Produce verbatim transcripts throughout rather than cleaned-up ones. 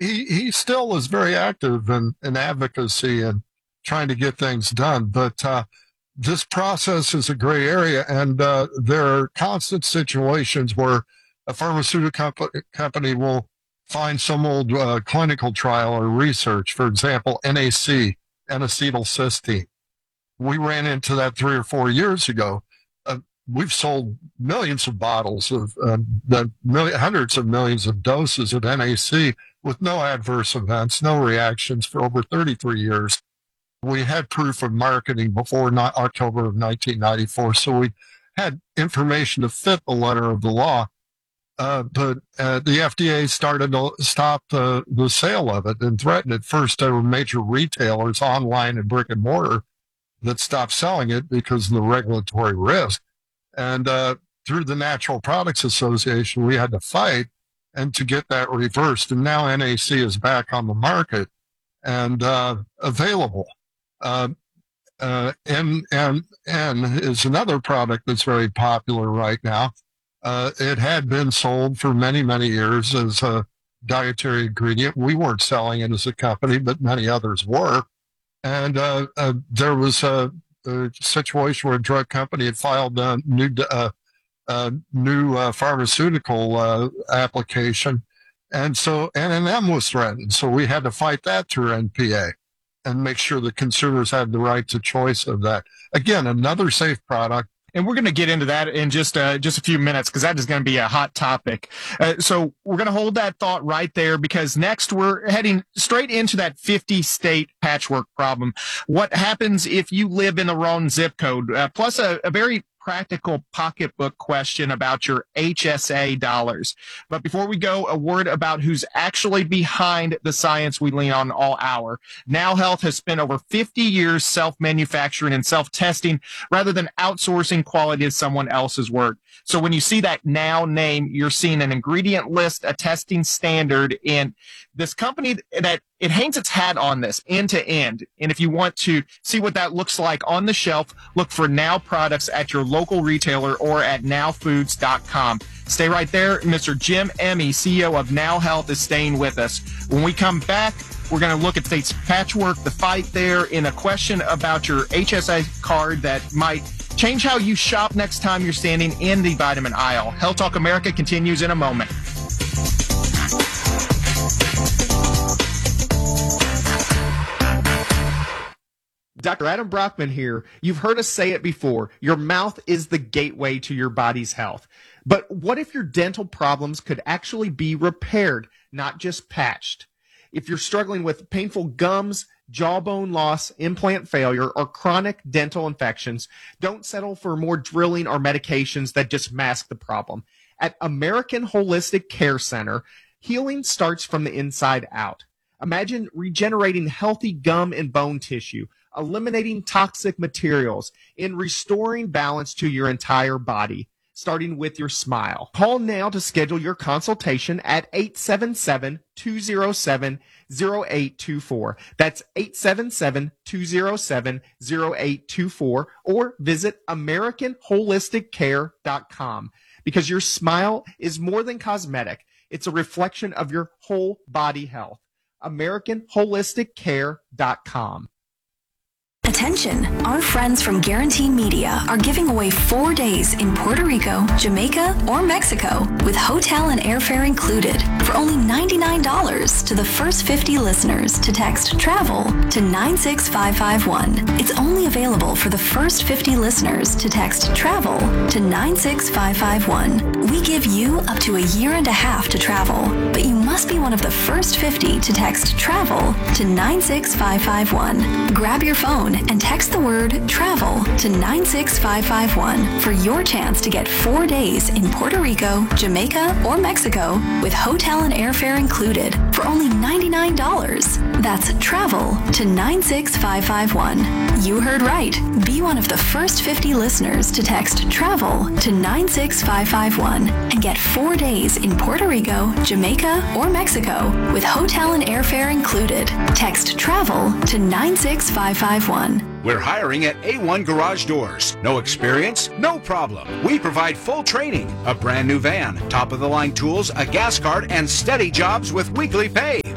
he, he still is very active in, in advocacy and trying to get things done. But uh, this process is a gray area, and uh, there are constant situations where a pharmaceutical comp- company will find some old uh, clinical trial or research, for example, N A C, N-acetylcysteine. We ran into that three or four years ago. Uh, we've sold millions of bottles of uh, the million, hundreds of millions of doses of N A C with no adverse events, no reactions for over thirty-three years. We had proof of marketing before not October of nineteen ninety-four, so we had information to fit the letter of the law. Uh, but uh, the F D A started to stop the, the sale of it and threatened it. First, there were major retailers online and brick and mortar that stopped selling it because of the regulatory risk. And uh, through the Natural Products Association, we had to fight and to get that reversed. And now N A C is back on the market and uh, available. Uh, uh, N N N is another product that's very popular right now. Uh, it had been sold for many, many years as a dietary ingredient. We weren't selling it as a company, but many others were. And uh, uh, there was a, a situation where a drug company had filed a new, uh, uh, new uh, pharmaceutical uh, application. And so N and M was threatened. So we had to fight that through N P A and make sure the consumers had the right to choice of that. Again, another safe product. And we're going to get into that in just uh, just a few minutes because that is going to be a hot topic. Uh, so we're going to hold that thought right there because next we're heading straight into that fifty-state patchwork problem. What happens if you live in the wrong zip code? Uh, plus a, a very practical pocketbook question about your H S A dollars. But before we go, a word about who's actually behind the science we lean on all hour. Now Health has spent over fifty years self-manufacturing and self-testing rather than outsourcing quality to someone else's work. So when you see that Now name, you're seeing an ingredient list, a testing standard, and this company that it hangs its hat on this end to end. And if you want to see what that looks like on the shelf, look for Now products at your local retailer or at now foods dot com. Stay right there. Mister Jim Emmy, C E O of Now Health, is staying with us. When we come back, we're going to look at state's patchwork, the fight there, and a question about your H S A card that might change how you shop next time you're standing in the vitamin aisle. Health Talk America continues in a moment. Doctor Adam Brockman here. You've heard us say it before. Your mouth is the gateway to your body's health. But what if your dental problems could actually be repaired, not just patched? If you're struggling with painful gums, jawbone loss, implant failure, or chronic dental infections, don't settle for more drilling or medications that just mask the problem. At American Holistic Care Center, healing starts from the inside out. Imagine regenerating healthy gum and bone tissue, eliminating toxic materials, and restoring balance to your entire body, starting with your smile. Call now to schedule your consultation at eight seven seven, two oh seven, oh eight two four. That's eight seven seven, two oh seven, oh eight two four, or visit American Holistic Care dot com because your smile is more than cosmetic. It's a reflection of your whole body health. American Holistic Care dot com. Attention, our friends from Guarantee Media are giving away four days in Puerto Rico, Jamaica, or Mexico with hotel and airfare included for only ninety-nine dollars to the first fifty listeners to text TRAVEL to nine six five five one. It's only available for the first fifty listeners to text TRAVEL to nine six five five one. We give you up to a year and a half to travel, but you must be one of the first fifty to text TRAVEL to nine six five five one. Grab your phone and text the word TRAVEL to nine six five five one for your chance to get four days in Puerto Rico, Jamaica, or Mexico with hotel and airfare included for only ninety-nine dollars. That's TRAVEL to nine six five five one. You heard right. Be one of the first fifty listeners to text TRAVEL to nine six five five one and get four days in Puerto Rico, Jamaica, or Mexico with hotel and airfare included. Text TRAVEL to nine six five five one. We're hiring at A one Garage Doors. No experience? No problem. We provide full training, a brand new van, top-of-the-line tools, a gas card, and steady jobs with weekly pay.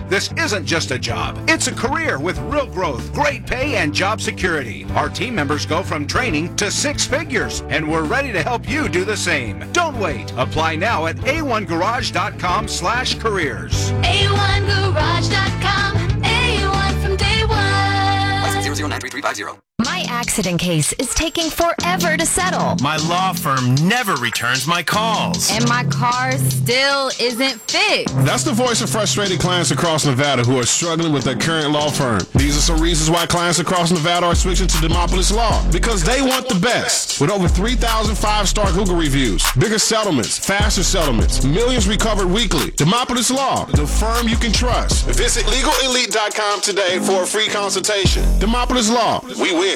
This isn't just a job. It's a career with real growth, great pay, and job security. Our team members go from training to six figures, and we're ready to help you do the same. Don't wait. Apply now at a one garage dot com slash careers. A one garage dot com. A one from day one. License zero zero nine three three five zero. My accident case is taking forever to settle. My law firm never returns my calls. And my car still isn't fixed. That's the voice of frustrated clients across Nevada who are struggling with their current law firm. These are some reasons why clients across Nevada are switching to Demopolis Law. Because they want the best. With over three thousand five-star Google reviews, bigger settlements, faster settlements, millions recovered weekly. Demopolis Law, the firm you can trust. Visit legal elite dot com today for a free consultation. Demopolis Law, we win.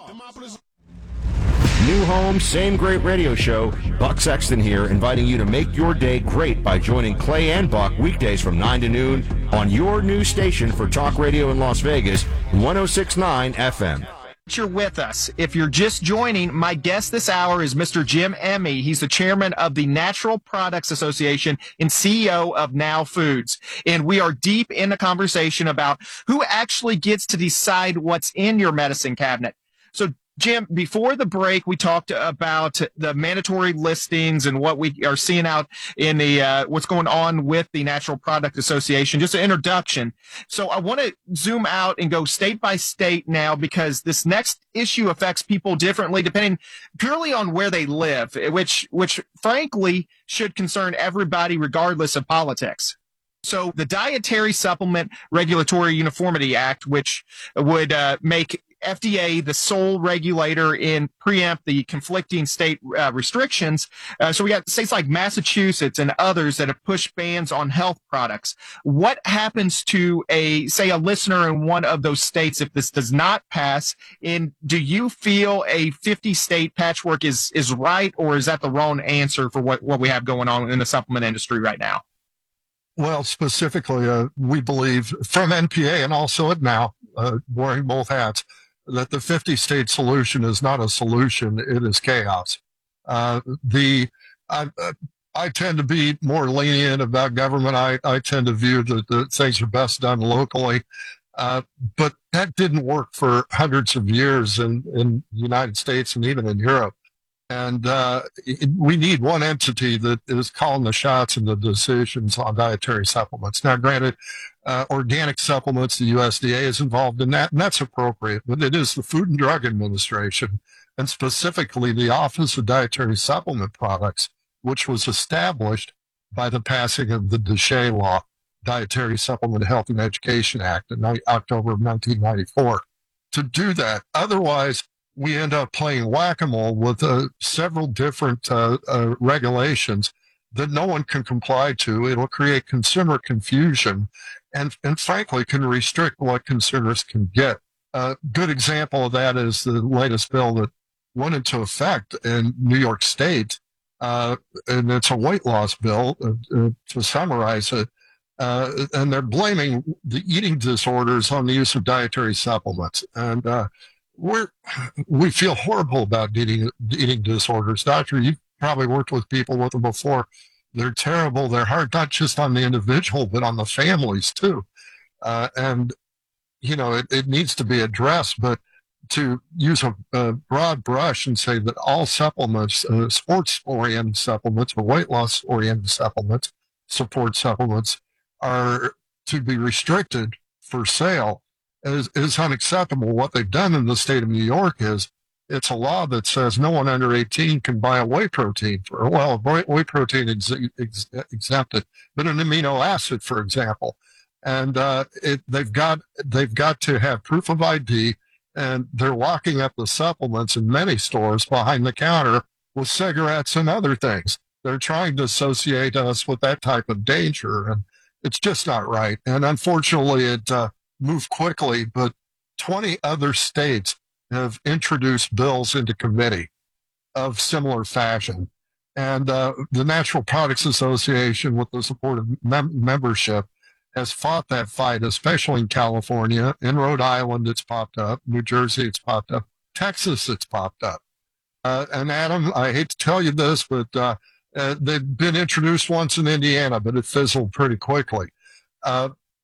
New home, same great radio show. Buck Sexton here, inviting you to make your day great by joining Clay and Buck weekdays from nine to noon on your new station for talk radio in Las Vegas, one oh six point nine F M. You're with us. If you're just joining, my guest this hour is Mister Jim Emme. He's the chairman of the Natural Products Association and C E O of Now Foods. And we are deep in a conversation about who actually gets to decide what's in your medicine cabinet. So, Jim, before the break, we talked about the mandatory listings and what we are seeing out in the uh, what's going on with the Natural Product Association. Just an introduction. So I want to zoom out and go state by state now, because this next issue affects people differently depending purely on where they live, which which frankly should concern everybody regardless of politics. So the Dietary Supplement Regulatory Uniformity Act, which would uh, make F D A the sole regulator and preempt the conflicting state uh, restrictions. Uh, so we got states like Massachusetts and others that have pushed bans on health products. What happens to a, say, a listener in one of those states if this does not pass? And do you feel a fifty state patchwork is, is right, or is that the wrong answer for what, what we have going on in the supplement industry right now? Well, specifically, uh, we believe from N P A and also at Now, uh, wearing both hats, that the fifty state solution is not a solution. It is chaos. Uh, the, I, I tend to be more lenient about government. I, I tend to view that the things are best done locally. Uh, but that didn't work for hundreds of years in, in the United States and even in Europe. And uh, it, we need one entity that is calling the shots and the decisions on dietary supplements. Now, granted, uh, organic supplements, the U S D A is involved in that, and that's appropriate, but it is the Food and Drug Administration, and specifically the Office of Dietary Supplement Products, which was established by the passing of the DSHEA Law, Dietary Supplement Health and Education Act, in October of nineteen ninety-four, to do that. Otherwise, we end up playing whack-a-mole with uh, several different uh, uh, regulations that no one can comply to. It'll create consumer confusion and, and frankly, can restrict what consumers can get. A good example of that is the latest bill that went into effect in New York State, uh, and it's a weight loss bill, uh, uh, to summarize it, uh, and they're blaming the eating disorders on the use of dietary supplements. And uh, We're, we feel horrible about eating, eating disorders. Doctor, you've probably worked with people with them before. They're terrible. They're hard, not just on the individual, but on the families too. Uh, and, you know, it, it needs to be addressed, but to use a, a broad brush and say that all supplements, uh, sports-oriented supplements or weight loss-oriented supplements, support supplements, are to be restricted for sale Is, is unacceptable. What they've done in the state of New York is it's a law that says no one under eighteen can buy a whey protein for, well, whey protein ex, ex, exempted, but an amino acid, for example. And uh, it, they've got they've got to have proof of I D, and they're locking up the supplements in many stores behind the counter with cigarettes and other things. They're trying to associate us with that type of danger, and it's just not right. And unfortunately, it uh, move quickly, but twenty other states have introduced bills into committee of similar fashion. And uh, the Natural Products Association, with the support of mem- membership, has fought that fight, especially in California. In Rhode Island, it's popped up. New Jersey, it's popped up. Texas, it's popped up. Uh, and Adam, I hate to tell you this, but uh, uh, they've been introduced once in Indiana, but it fizzled pretty quickly. Uh,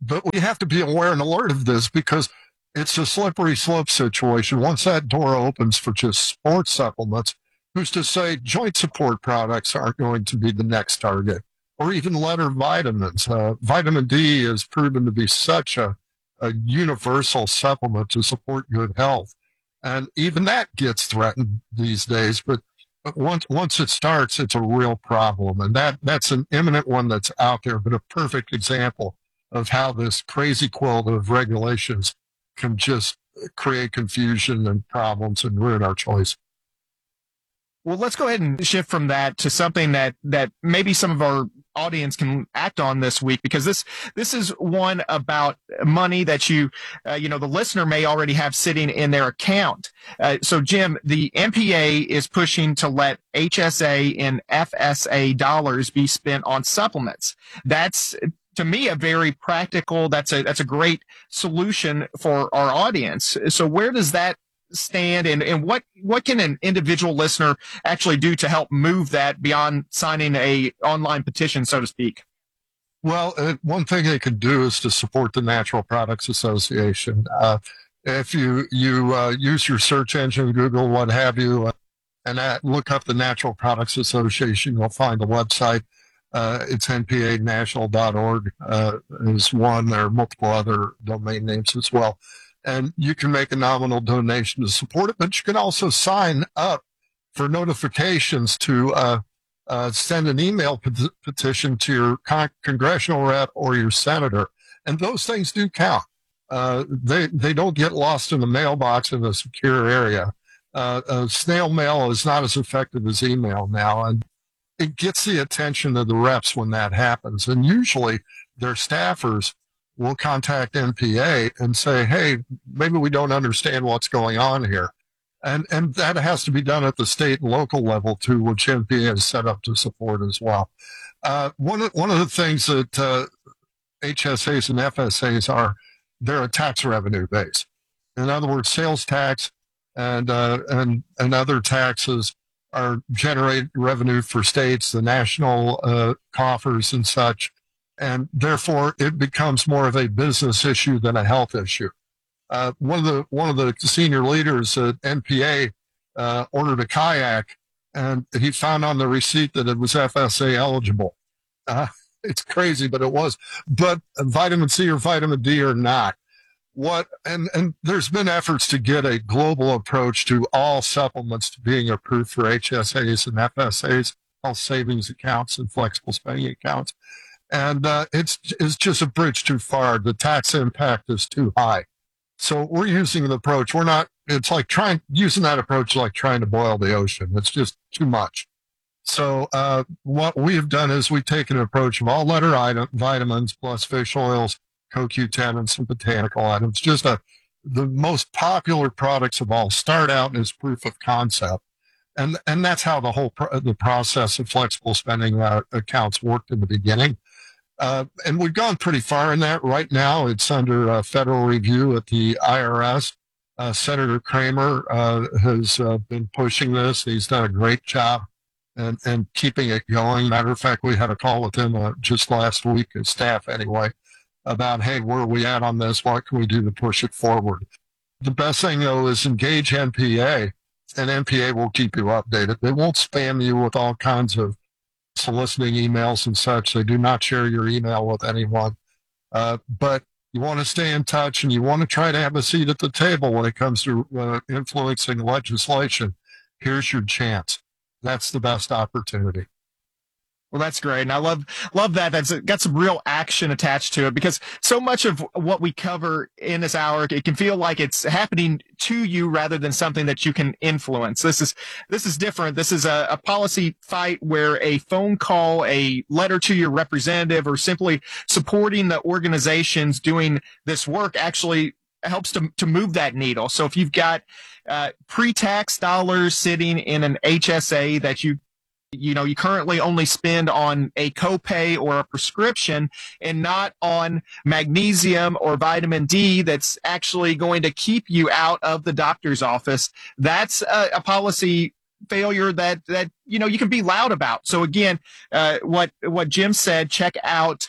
but we have to be aware and alert of this because it's a slippery slope situation. Once that door opens for just sports supplements, who's to say joint support products aren't going to be the next target, or even letter vitamins? Uh, vitamin D is proven to be such a, a universal supplement to support good health. And even that gets threatened these days. But, but once once it starts, it's a real problem. And that, that's an imminent one that's out there, but a perfect example of how this crazy quilt of regulations can just create confusion and problems and ruin our choice. Well, let's go ahead and shift from that to something that, that maybe some of our audience can act on this week, because this, this is one about money that you, uh, you know, the listener may already have sitting in their account. Uh, so Jim, the N P A is pushing to let H S A and F S A dollars be spent on supplements. That's, to me, a very practical, that's a, that's a great solution for our audience. So where does that stand, and, and what, what can an individual listener actually do to help move that beyond signing a online petition, so to speak? Well, uh, one thing they can do is to support the Natural Products Association. Uh, if you, you uh, use your search engine, Google, what have you, uh, and uh, look up the Natural Products Association, you'll find the website. Uh, it's N P A national dot org uh, is one. There are multiple other domain names as well. And you can make a nominal donation to support it, but you can also sign up for notifications to uh, uh, send an email pet- petition to your con- congressional rep or your senator. And those things do count. Uh, they, they don't get lost in the mailbox in a secure area. Uh, uh, snail mail is not as effective as email now, and it gets the attention of the reps when that happens. And usually their staffers will contact N P A and say, hey, maybe we don't understand what's going on here. And and that has to be done at the state and local level too, which N P A is set up to support as well. Uh, one, of, one of the things that uh, H S As and F S As are, they're a tax revenue base. In other words, sales tax and, uh, and, and other taxes are generate revenue for states, the national uh, coffers and such. And therefore, it becomes more of a business issue than a health issue. Uh, one of the one of the senior leaders at N P A uh, ordered a kayak, and he found on the receipt that it was F S A eligible. Uh, it's crazy, but it was. But vitamin C or vitamin D or not, what? And and there's been efforts to get a global approach to all supplements to being approved for H S As and F S As, health savings accounts and flexible spending accounts. And uh, it's it's just a bridge too far. The tax impact is too high. So we're using an approach. We're not, it's like trying, using that approach like trying to boil the ocean. It's just too much. So uh, what we have done is we take an approach of all letter item, vitamins plus fish oils, Co Q ten, and some botanical items. Just a, the most popular products of all start out as proof of concept. And and that's how the whole pro- the process of flexible spending uh, accounts worked in the beginning. Uh, and we've gone pretty far in that. Right now, it's under uh, federal review at the I R S. Uh, Senator Kramer uh, has uh, been pushing this. He's done a great job and, and keeping it going. Matter of fact, we had a call with him uh, just last week, as staff anyway, about, hey, where are we at on this? What can we do to push it forward? The best thing, though, is engage N P A, and N P A will keep you updated. They won't spam you with all kinds of soliciting emails and such. They do not share your email with anyone. Uh, but you want to stay in touch, and you want to try to have a seat at the table when it comes to uh, influencing legislation. Here's your chance. That's the best opportunity. Well, that's great. And I love, love that. That's got some real action attached to it, because so much of what we cover in this hour, it can feel like it's happening to you rather than something that you can influence. This is, this is different. This is a, a policy fight where a phone call, a letter to your representative, or simply supporting the organizations doing this work actually helps to, to move that needle. So if you've got, uh, pre-tax dollars sitting in an H S A that you you know, you currently only spend on a copay or a prescription and not on magnesium or vitamin D that's actually going to keep you out of the doctor's office, that's a, a policy failure that, that, you know, you can be loud about. So again, uh, what, what Jim said, check out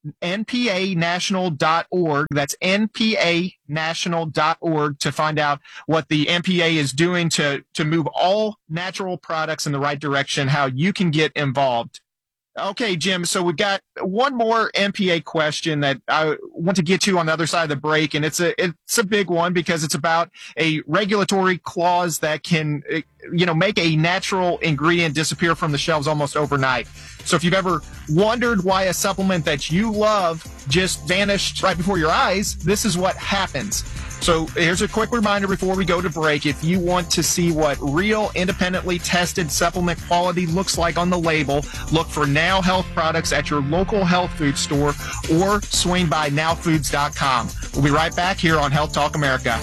N P A national dot org. That's N P A national dot org to find out what the N P A is doing to, to move all natural products in the right direction, how you can get involved. Okay, Jim, so we've got one more N P A question that I want to get to on the other side of the break, and it's a it's a big one because it's about a regulatory clause that can, you know, make a natural ingredient disappear from the shelves almost overnight. So if you've ever wondered why a supplement that you love just vanished right before your eyes, this is what happens. So here's a quick reminder before we go to break. If you want to see what real, independently tested supplement quality looks like on the label, look for Now Health products at your local health food store or swing by now foods dot com. We'll be right back here on Health Talk America.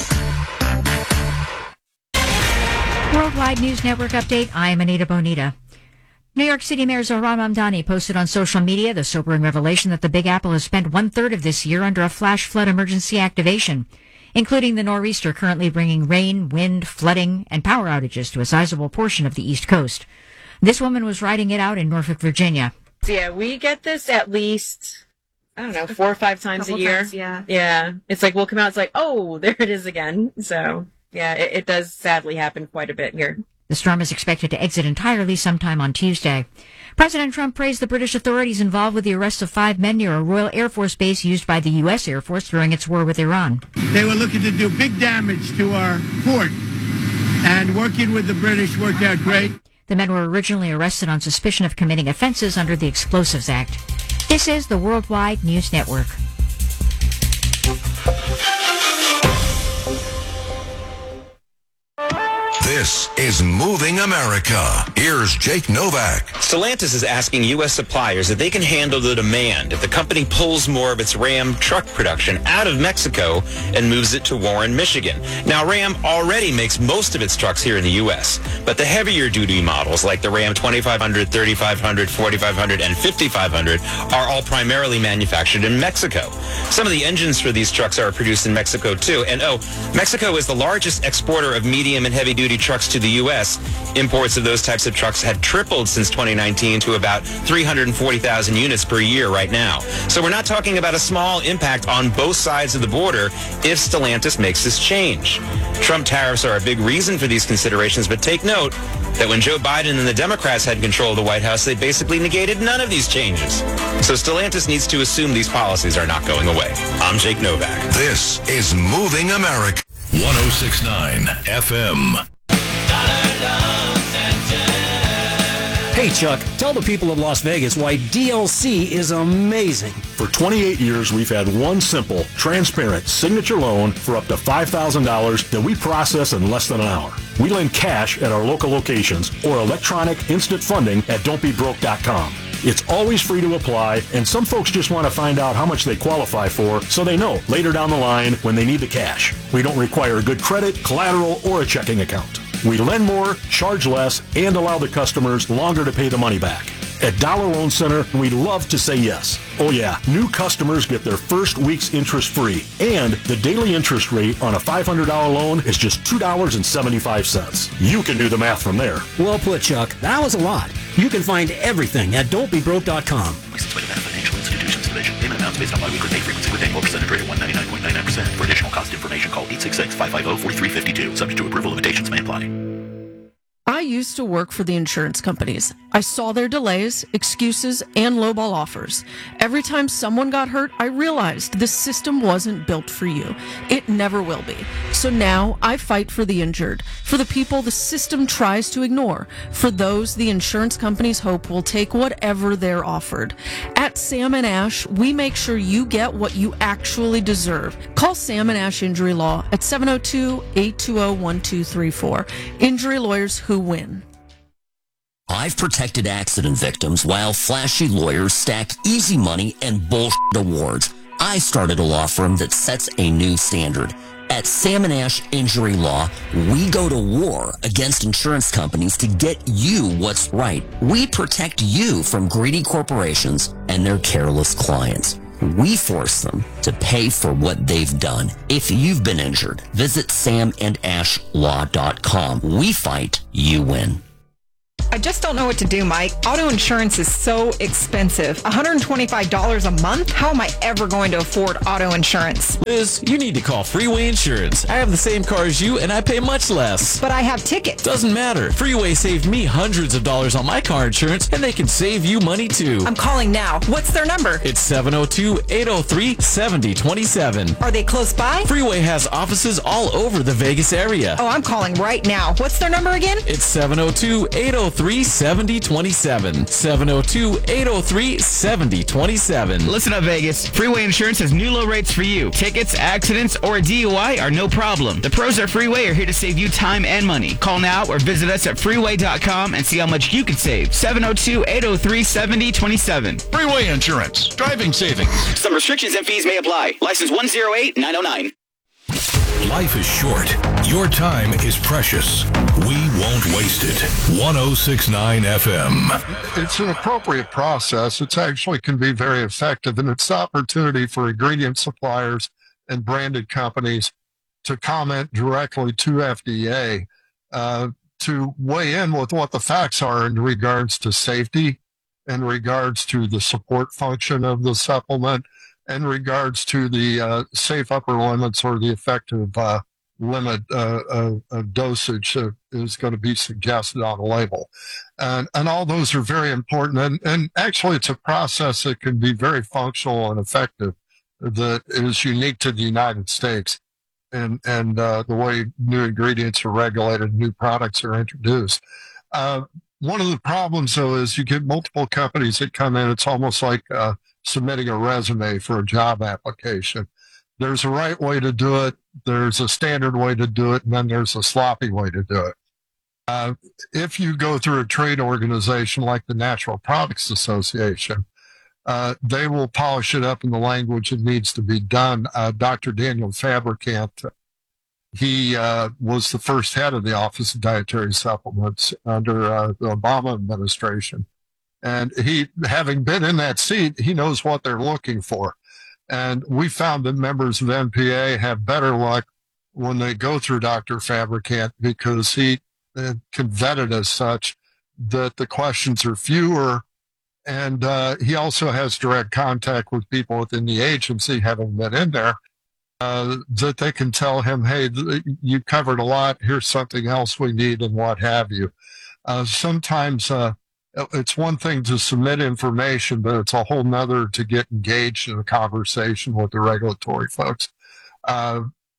Worldwide News Network update. I'm Anita Bonita. New York City Mayor Zohran Mamdani posted on social media the sobering revelation that the Big Apple has spent one-third of this year under a flash flood emergency activation, including the nor'easter currently bringing rain, wind, flooding, and power outages to a sizable portion of the East Coast. This woman was riding it out in Norfolk, Virginia. Yeah, we get this at least, I don't know, four or five times a year. Times, yeah. Yeah. It's like we'll come out, it's like, oh, there it is again. So, yeah, it, it does sadly happen quite a bit here. The storm is expected to exit entirely sometime on Tuesday. President Trump praised the British authorities involved with the arrest of five men near a Royal Air Force base used by the U S Air Force during its war with Iran. They were looking to do big damage to our port, and working with the British worked out great. The men were originally arrested on suspicion of committing offenses under the Explosives Act. This is the Worldwide News Network. This is Moving America. Here's Jake Novak. Stellantis is asking U S suppliers if they can handle the demand if the company pulls more of its Ram truck production out of Mexico and moves it to Warren, Michigan. Now, Ram already makes most of its trucks here in the U S, but the heavier duty models like the Ram twenty-five hundred, thirty-five hundred, forty-five hundred, and fifty-five hundred are all primarily manufactured in Mexico. Some of the engines for these trucks are produced in Mexico, too. And, oh, Mexico is the largest exporter of medium and heavy-duty trucks to the U S. Imports of those types of trucks had tripled since twenty nineteen to about three hundred forty thousand units per year right now. So we're not talking about a small impact on both sides of the border if Stellantis makes this change. Trump tariffs are a big reason for these considerations, but take note that when Joe Biden and the Democrats had control of the White House, they basically negated none of these changes. So Stellantis needs to assume these policies are not going away. I'm Jake Novak. This is Moving America. one oh six point nine F M. Hey, Chuck, tell the people of Las Vegas why D L C is amazing. For twenty-eight years, we've had one simple, transparent signature loan for up to five thousand dollars that we process in less than an hour. We lend cash at our local locations or electronic instant funding at don't be broke dot com. It's always free to apply, and some folks just want to find out how much they qualify for so they know later down the line when they need the cash. We don't require good credit, collateral, or a checking account. We lend more, charge less, and allow the customers longer to pay the money back. At Dollar Loan Center, we love to say yes. Oh yeah, new customers get their first week's interest free, and the daily interest rate on a five hundred dollars loan is just two dollars and seventy-five cents. You can do the math from there. Well put, Chuck. That was a lot. You can find everything at don't be broke dot com. License by Nevada Financial Institutions Division. Payment amounts based on biweekly pay frequency with annual percentage rate of one ninety-nine point nine nine percent. For additional cost information, call eight six six, five five zero, four three five two. Subject to approval, limitations may apply. I used to work for the insurance companies. I saw their delays, excuses, and lowball offers. Every time someone got hurt, I realized this system wasn't built for you. It never will be. So now I fight for the injured, for the people the system tries to ignore, for those the insurance companies hope will take whatever they're offered. At Sam and Ash, we make sure you get what you actually deserve. Call Sam and Ash Injury Law at seven oh two, eight two oh, one two three four. Injury lawyers who win. I've protected accident victims while flashy lawyers stack easy money and bullshit awards. I started a law firm that sets a new standard. At Sam and Ash Injury Law, we go to war against insurance companies to get you what's right. We protect you from greedy corporations and their careless clients. We force them to pay for what they've done. If you've been injured, visit sam and ash law dot com. We fight, you win. I just don't know what to do, Mike. Auto insurance is so expensive. one hundred twenty-five dollars a month? How am I ever going to afford auto insurance? Liz, you need to call Freeway Insurance. I have the same car as you, and I pay much less. But I have tickets. Doesn't matter. Freeway saved me hundreds of dollars on my car insurance, and they can save you money too. I'm calling now. What's their number? It's seven oh two, eight oh three, seven oh two seven. Are they close by? Freeway has offices all over the Vegas area. Oh, I'm calling right now. What's their number again? It's seven oh two, eight oh three, seven oh two seven. seven oh two, eight oh three, seven oh two seven. Listen up, Vegas. Freeway Insurance has new low rates for you. Tickets, accidents, or a D U I are no problem. The pros at Freeway are here to save you time and money. Call now or visit us at freeway dot com and see how much you can save. seven oh two, eight oh three, seven oh two seven. Freeway Insurance. Driving savings. Some restrictions and fees may apply. License one oh eight nine oh nine. Life is short. Your time is precious. We won't waste it. ten sixty-nine F M. It's an appropriate process. It actually can be very effective, and it's the opportunity for ingredient suppliers and branded companies to comment directly to F D A uh, to weigh in with what the facts are in regards to safety, in regards to the support function of the supplement, in regards to the uh, safe upper limits or the effective uh, limit uh, of, of dosage that is going to be suggested on the label. And, and all those are very important. And, and actually, it's a process that can be very functional and effective that is unique to the United States and, and uh, the way new ingredients are regulated, new products are introduced. Uh, one of the problems, though, is you get multiple companies that come in. It's almost like uh, submitting a resume for a job application. There's a right way to do it, there's a standard way to do it, and then there's a sloppy way to do it. Uh, if you go through a trade organization like the Natural Products Association, uh, they will polish it up in the language that needs to be done. Uh, Doctor Daniel Fabricant, he uh, was the first head of the Office of Dietary Supplements under uh, the Obama administration. And he, having been in that seat, he knows what they're looking for. And we found that members of N P A have better luck when they go through Doctor Fabricant because he uh, can vet it as such that the questions are fewer. And uh, he also has direct contact with people within the agency, having been in there, uh, that they can tell him, hey, you covered a lot, here's something else we need, and what have you. Uh, sometimes uh, it's one thing to submit information, but it's a whole nother to get engaged in a conversation with the regulatory folks. Uh,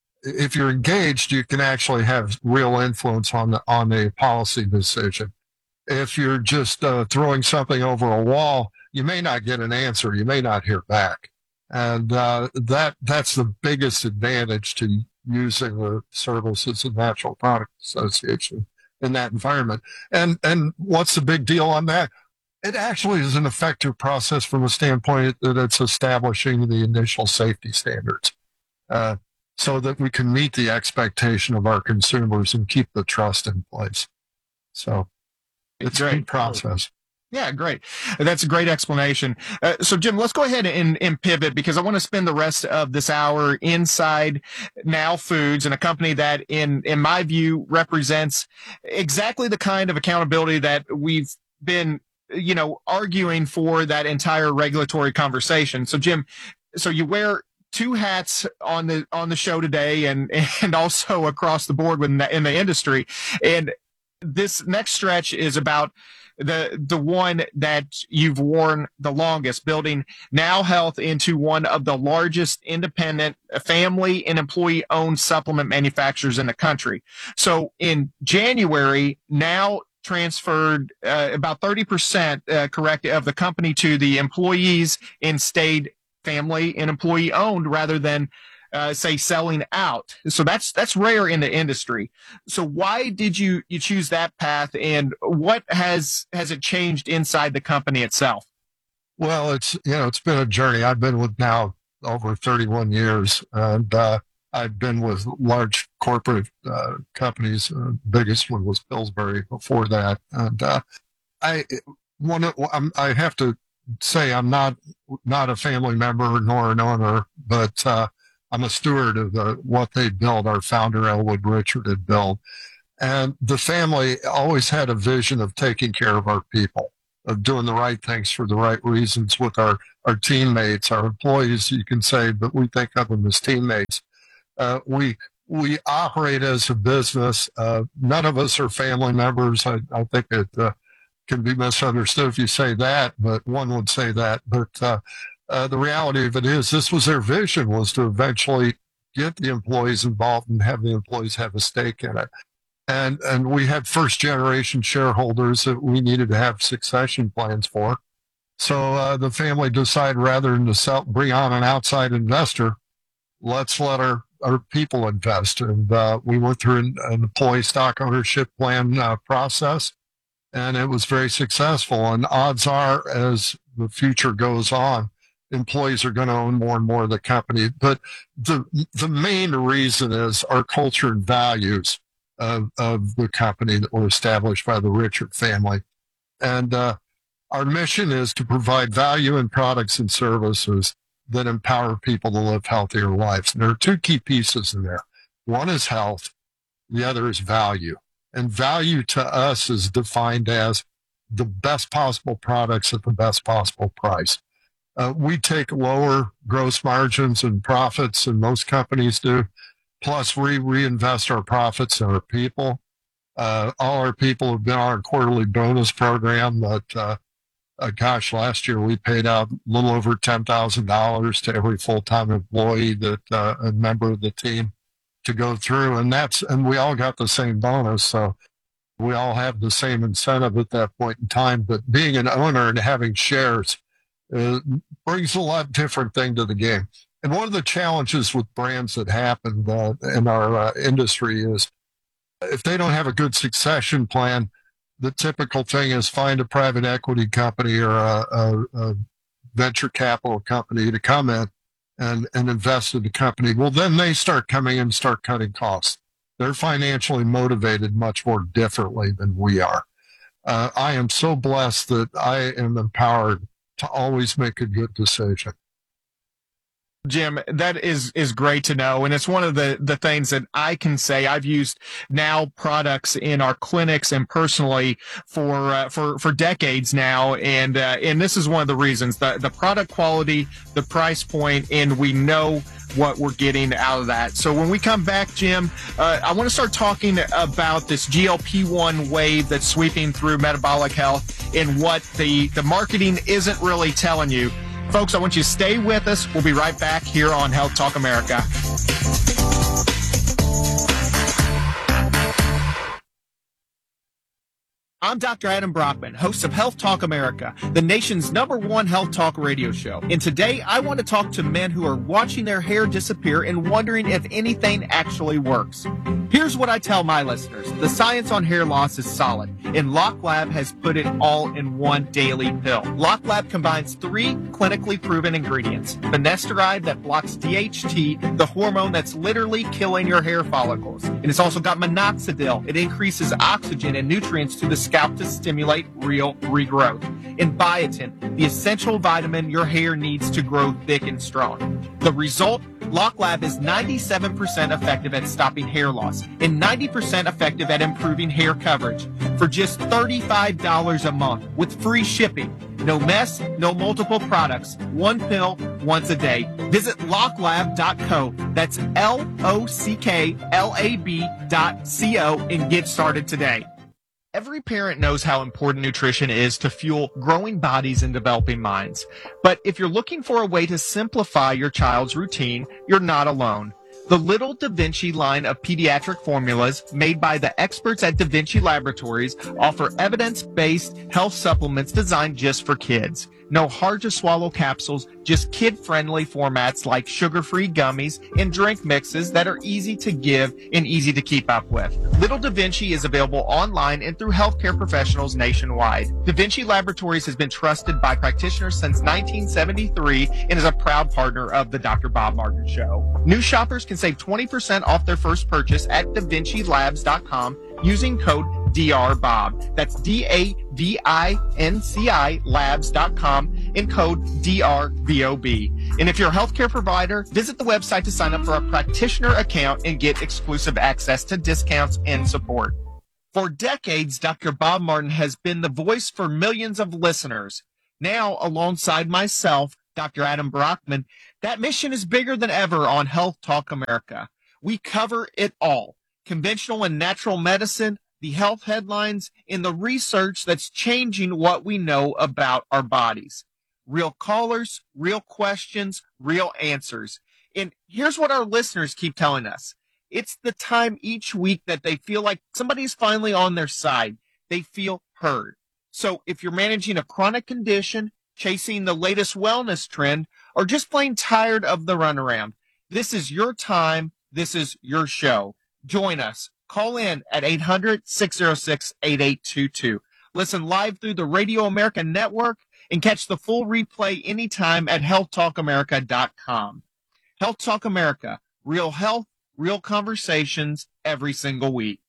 if you're engaged, you can actually have real influence on the, on a policy decision. If you're just uh, throwing something over a wall, you may not get an answer. You may not hear back. And uh, that that's the biggest advantage to using the services of Natural Product Association in that environment. And and what's the big deal on that? It actually is an effective process from a standpoint that it's establishing the initial safety standards uh, so that we can meet the expectation of our consumers and keep the trust in place. So it's a great process. Yeah, great. That's a great explanation. Uh, so, Jim, let's go ahead and, and pivot because I want to spend the rest of this hour inside Now Foods and a company that, in in my view, represents exactly the kind of accountability that we've been, you know, arguing for that entire regulatory conversation. So, Jim, so you wear two hats on the on the show today, and and also across the board in the, in the industry, and this next stretch is about the the one that you've worn the longest, building Now Health into one of the largest independent family and employee-owned supplement manufacturers in the country. So in January, Now transferred uh, about thirty percent, uh, correct, of the company to the employees and stayed family and employee-owned rather than Uh, say selling out. So that's that's rare in the industry. So why did you you choose that path, and what has has it changed inside the company itself? Well, it's you know it's been a journey. I've been with Now over thirty-one years, and uh, I've been with large corporate uh, companies. Uh, biggest one was Pillsbury before that, and uh, I one I'm, I have to say I'm not not a family member nor an owner, but uh, I'm a steward of the, what they built, our founder, Elwood Richard, had built. And the family always had a vision of taking care of our people, of doing the right things for the right reasons with our, our teammates, our employees, you can say, but we think of them as teammates. Uh, we we operate as a business. Uh, none of us are family members. I, I think it uh, can be misunderstood if you say that, but one would say that. But uh, uh, the reality of it is this was their vision, was to eventually get the employees involved and have the employees have a stake in it. And and we had first generation shareholders that we needed to have succession plans for. So uh, the family decided rather than to sell, bring on an outside investor, let's let our, our people invest. And uh, we went through an, an employee stock ownership plan uh, process, and it was very successful. And odds are, as the future goes on, employees are going to own more and more of the company. But the the main reason is our culture and values of, of the company that were established by the Richard family. And uh, our mission is to provide value in products and services that empower people to live healthier lives. And there are two key pieces in there. One is health. The other is value. And value to us is defined as the best possible products at the best possible price. Uh, we take lower gross margins and profits than most companies do. Plus, we reinvest our profits in our people. Uh, all our people have been on our quarterly bonus program that, uh, uh, gosh, last year we paid out a little over ten thousand dollars to every full-time employee that uh, a member of the team to go through. And that's, and we all got the same bonus. So we all have the same incentive at that point in time. But being an owner and having shares uh, brings a lot different thing to the game. And one of the challenges with brands that happen uh, in our uh, industry is if they don't have a good succession plan, the typical thing is find a private equity company or a, a, a venture capital company to come in and, and invest in the company. Well, then they start coming in and start cutting costs. They're financially motivated much more differently than we are. Uh, I am so blessed that I am empowered to always make a good decision. Jim, that is is great to know, and it's one of the the things that I can say. I've used now products in our clinics and personally for uh, for for decades now, and uh, and this is one of the reasons: the the product quality, the price point, and we know what we're getting out of that. So when we come back, Jim, uh, I want to start talking about this G L P one wave that's sweeping through metabolic health and what the the marketing isn't really telling you. Folks, I want you to stay with us. We'll be right back here on Health Talk America. I'm Doctor Adam Brockman, host of Health Talk America, the nation's number one health talk radio show. And today, I want to talk to men who are watching their hair disappear and wondering if anything actually works. Here's what I tell my listeners. The science on hair loss is solid, and LockLab has put it all in one daily pill. LockLab combines three clinically proven ingredients. Finasteride that blocks D H T, the hormone that's literally killing your hair follicles. And it's also got minoxidil. It increases oxygen and nutrients to the scalp to stimulate real regrowth. And biotin, the essential vitamin your hair needs to grow thick and strong. The result? LockLab is ninety-seven percent effective at stopping hair loss and ninety percent effective at improving hair coverage for just thirty-five dollars a month with free shipping. No mess, no multiple products. One pill, once a day. Visit locklab dot co. That's L O C K L A B dot C O and get started today. Every parent knows how important nutrition is to fuel growing bodies and developing minds. But if you're looking for a way to simplify your child's routine, you're not alone. The Little Da Vinci line of pediatric formulas made by the experts at Da Vinci Laboratories offer evidence-based health supplements designed just for kids. No hard-to-swallow capsules, just kid-friendly formats like sugar-free gummies and drink mixes that are easy to give and easy to keep up with. Little Da Vinci is available online and through healthcare professionals nationwide. Da Vinci Laboratories has been trusted by practitioners since nineteen seventy-three and is a proud partner of the Doctor Bob Martin Show. New shoppers can save twenty percent off their first purchase at da vinci labs dot com using code D R Bob. That's D A V I N C I labs dot com and code D R B O B. And if you're a healthcare provider, visit the website to sign up for a practitioner account and get exclusive access to discounts and support. For decades, Doctor Bob Martin has been the voice for millions of listeners. Now, alongside myself, Doctor Adam Brockman, that mission is bigger than ever on Health Talk America. We cover it all. Conventional and natural medicine, the health headlines, and the research that's changing what we know about our bodies. Real callers, real questions, real answers. And here's what our listeners keep telling us. It's the time each week that they feel like somebody's finally on their side. They feel heard. So if you're managing a chronic condition, chasing the latest wellness trend, or just plain tired of the runaround, this is your time. This is your show. Join us. Call in at eight hundred, six oh six, eight eight two two. Listen live through the Radio America Network and catch the full replay anytime at health talk america dot com. Health Talk America, real health, real conversations every single week.